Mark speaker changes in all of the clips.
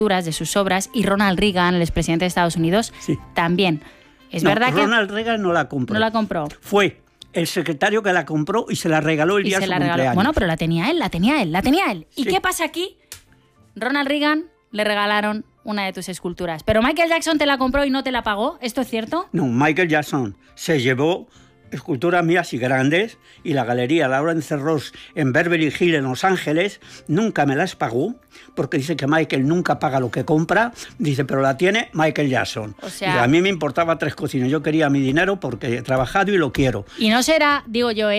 Speaker 1: de sus obras, y Ronald Reagan, el expresidente de Estados Unidos, sí, también. Es verdad que
Speaker 2: Ronald Reagan no la compró.
Speaker 1: No la compró.
Speaker 2: Fue el secretario que la compró y se la regaló el día de su cumpleaños.
Speaker 1: Bueno, pero la tenía él. ¿Y qué pasa aquí? Ronald Reagan le regalaron una de tus esculturas. ¿Pero Michael Jackson te la compró y no te la pagó? ¿Esto es cierto?
Speaker 2: No, Michael Jackson se llevó esculturas mías y grandes, y la galería Lawrence Ross en Beverly Hills, en Los Ángeles, nunca me las pagó, porque dice que Michael nunca paga lo que compra, dice, pero la tiene Michael Jackson.
Speaker 1: O sea,
Speaker 2: y a mí me importaba 3 cocinas, yo quería mi dinero porque he trabajado y lo quiero.
Speaker 1: Y no será, digo yo,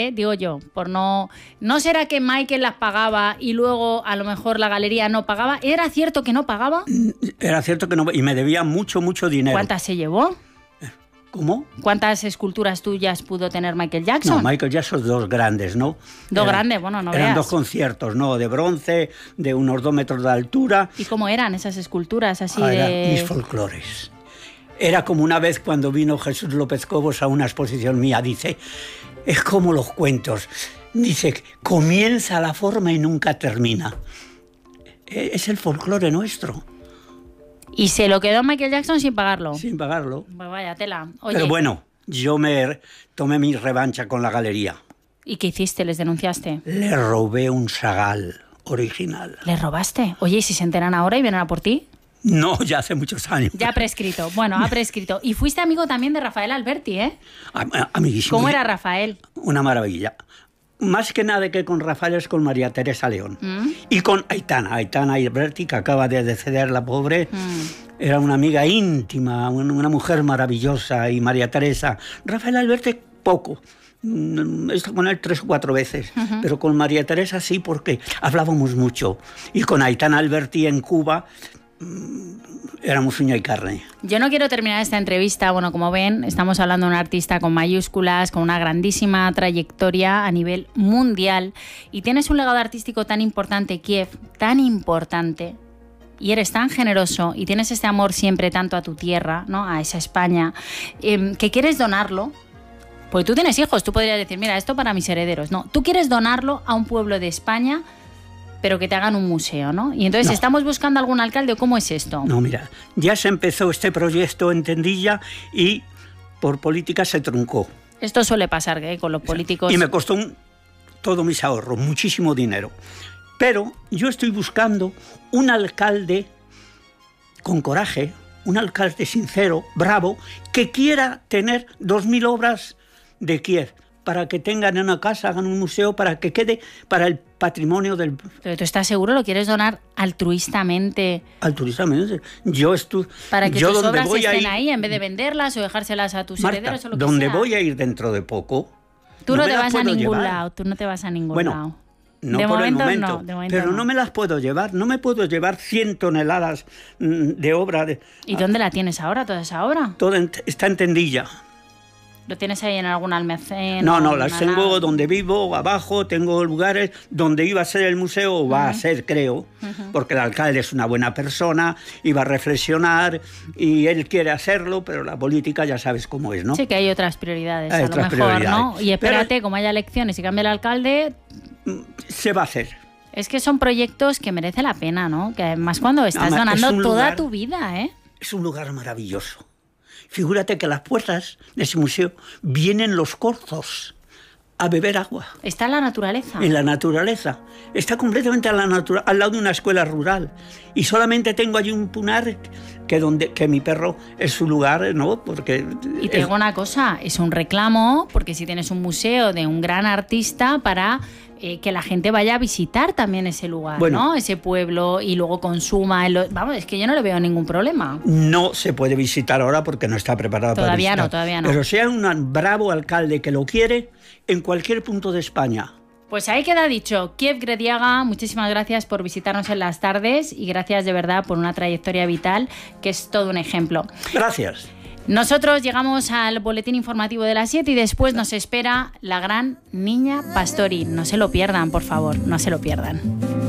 Speaker 1: ¿no será que Michael las pagaba y luego a lo mejor la galería no pagaba? ¿Era cierto que no pagaba?
Speaker 2: Era cierto que no, y me debía mucho dinero.
Speaker 1: ¿Cuántas se llevó?
Speaker 2: ¿Cómo?
Speaker 1: ¿Cuántas esculturas tuyas pudo tener Michael Jackson?
Speaker 2: No, Michael Jackson 2 grandes, ¿no?
Speaker 1: Dos grandes, bueno, no
Speaker 2: eran
Speaker 1: veas.
Speaker 2: 2 conciertos, ¿no? De bronce, de unos 2 metros de altura.
Speaker 1: ¿Y cómo eran esas esculturas así
Speaker 2: Eran mis folclores. Era como una vez cuando vino Jesús López Cobos a una exposición mía, dice, es como los cuentos. Dice, comienza la forma y nunca termina. Es el folclore nuestro.
Speaker 1: ¿Y se lo quedó Michael Jackson sin pagarlo?
Speaker 2: Sin pagarlo.
Speaker 1: Pues vaya tela. Oye,
Speaker 2: pero bueno, yo me tomé mi revancha con la galería.
Speaker 1: ¿Y qué hiciste? ¿Les denunciaste?
Speaker 2: Le robé un Chagall original.
Speaker 1: ¿Le robaste? Oye, ¿y si se enteran ahora y vienen a por ti?
Speaker 2: No, ya hace muchos años.
Speaker 1: Ya ha prescrito. Bueno, ha prescrito. Y fuiste amigo también de Rafael Alberti, ¿eh?
Speaker 2: Amiguísimo.
Speaker 1: ¿Cómo era Rafael?
Speaker 2: Una maravilla. Más que nada que con Rafael es con María Teresa León. Y con Aitana Alberti, que acaba de deceder, la pobre. Era una amiga íntima, una mujer maravillosa, y María Teresa. Rafael Alberti poco. He estado con él 3 o 4 veces, pero con María Teresa sí, porque hablábamos mucho. Y con Aitana Alberti en Cuba éramos uña y carne.
Speaker 1: Yo no quiero terminar esta entrevista, bueno, como ven, estamos hablando de un artista con mayúsculas, con una grandísima trayectoria a nivel mundial, y tienes un legado artístico tan importante, Kiev, tan importante, y eres tan generoso y tienes este amor siempre tanto a tu tierra, ¿no? A esa España, que quieres donarlo. Porque tú tienes hijos, tú podrías decir, mira, esto para mis herederos. No, tú quieres donarlo a un pueblo de España, pero que te hagan un museo, ¿no? Y entonces estamos buscando algún alcalde. ¿Cómo es esto?
Speaker 2: No, mira, ya se empezó este proyecto en Tendilla y por política se truncó.
Speaker 1: Esto suele pasar, ¿eh? Con los políticos.
Speaker 2: Y me costó todos mis ahorros, muchísimo dinero. Pero yo estoy buscando un alcalde con coraje, un alcalde sincero, bravo, que quiera tener 2.000 obras de Kiev, para que tengan una casa, hagan un museo, para que quede para el patrimonio del...
Speaker 1: ¿Pero tú estás seguro? ¿Lo quieres donar altruistamente?
Speaker 2: Altruistamente.
Speaker 1: Para que tus obras estén ahí, en vez de venderlas o dejárselas a tus herederos o lo que sea.
Speaker 2: Donde voy a ir dentro de poco...
Speaker 1: Tú no te vas a ningún lado, tú no te vas a ningún lado.
Speaker 2: No
Speaker 1: de
Speaker 2: por
Speaker 1: momento,
Speaker 2: el momento,
Speaker 1: no,
Speaker 2: pero no me las puedo llevar. No me puedo llevar 100 toneladas de obra.
Speaker 1: ¿Y dónde la tienes ahora, toda esa obra?
Speaker 2: Está en Tendilla.
Speaker 1: ¿Lo tienes ahí en algún almacén?
Speaker 2: No, las tengo donde vivo, abajo, tengo lugares donde iba a ser el museo, o va a ser, creo, porque el alcalde es una buena persona, iba a reflexionar y él quiere hacerlo, pero la política ya sabes cómo es, ¿no?
Speaker 1: Sí, que hay otras prioridades, a lo mejor, ¿no? Y espérate, como haya elecciones y cambia el alcalde...
Speaker 2: Se va a hacer.
Speaker 1: Es que son proyectos que merece la pena, ¿no? Que además cuando estás donando toda tu vida, ¿eh?
Speaker 2: Es un lugar maravilloso. Figúrate que a las puertas de ese museo vienen los corzos a beber agua.
Speaker 1: Está en la naturaleza.
Speaker 2: En la naturaleza. Está completamente al lado de una escuela rural. Y solamente tengo allí un punar que mi perro es su lugar, ¿no? Porque
Speaker 1: y te digo una cosa, es un reclamo, porque si tienes un museo de un gran artista para... que la gente vaya a visitar también ese lugar, ¿no? Ese pueblo, y luego consuma. Vamos, es que yo no le veo ningún problema.
Speaker 2: No se puede visitar ahora porque no está preparado para visitar.
Speaker 1: Todavía no.
Speaker 2: Pero si hay un bravo alcalde que lo quiere, en cualquier punto de España.
Speaker 1: Pues ahí queda dicho. Kiev Grediaga, muchísimas gracias por visitarnos en las tardes y gracias de verdad por una trayectoria vital que es todo un ejemplo.
Speaker 2: Gracias.
Speaker 1: Nosotros llegamos al boletín informativo de las 7 y después nos espera la gran Niña Pastori. No se lo pierdan, por favor, no se lo pierdan.